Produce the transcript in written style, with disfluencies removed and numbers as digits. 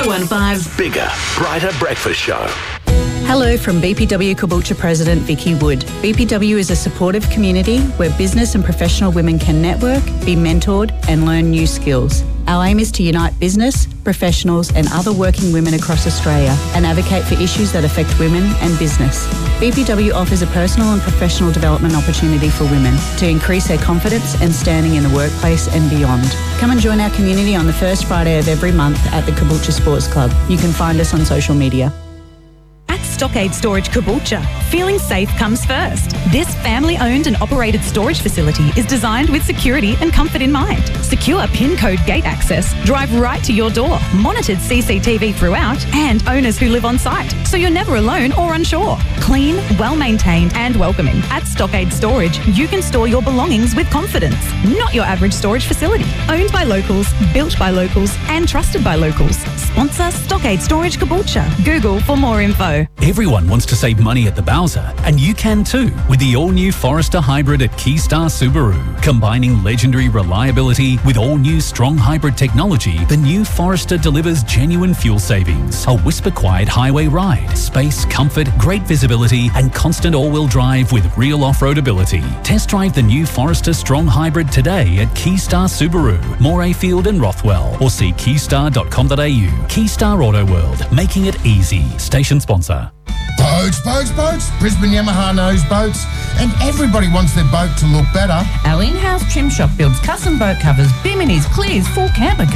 92.5's Bigger, Brighter Breakfast Show. Hello from BPW Caboolture President Vicky Wood. BPW is a supportive community where business and professional women can network, be mentored and learn new skills. Our aim is to unite business, professionals and other working women across Australia and advocate for issues that affect women and business. BPW offers a personal and professional development opportunity for women to increase their confidence and standing in the workplace and beyond. Come and join our community on the first Friday of every month at the Caboolture Sports Club. You can find us on social media. At Stockade Storage Caboolture, feeling safe comes first. This family-owned and operated storage facility is designed with security and comfort in mind. Secure PIN code gate access, drive right to your door, monitored CCTV throughout, and owners who live on site, so you're never alone or unsure. Clean, well-maintained and welcoming. At Stockade Storage, you can store your belongings with confidence. Not your average storage facility. Owned by locals, built by locals and trusted by locals. Sponsor Stockade Storage Caboolture. Google for more info. Everyone wants to save money at the Bowser, and you can too with the all-new Forester Hybrid at Keystar Subaru. Combining legendary reliability with all-new strong hybrid technology, the new Forester delivers genuine fuel savings, a whisper-quiet highway ride, space, comfort, great visibility, and constant all-wheel drive with real off-road ability. Test drive the new Forester Strong Hybrid today at Keystar Subaru, Morayfield and Rothwell, or see keystar.com.au. Keystar Auto World, making it easy. Station sponsor. Boats. Brisbane Yamaha knows boats, and everybody wants their boat to look better. Our in-house trim shop builds custom boat covers, biminis, clears, full camper